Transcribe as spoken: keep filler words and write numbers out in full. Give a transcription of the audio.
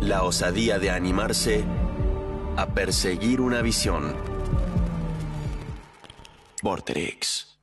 la osadía de animarse a perseguir una visión. Vorterix.